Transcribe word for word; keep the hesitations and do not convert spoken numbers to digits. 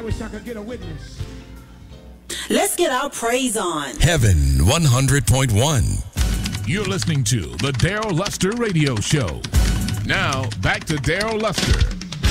wish I could get a witness. Let's get our praise on. Heaven one hundred point one. You're listening to the Daryl Luster Radio Show. Now, back to Daryl Luster.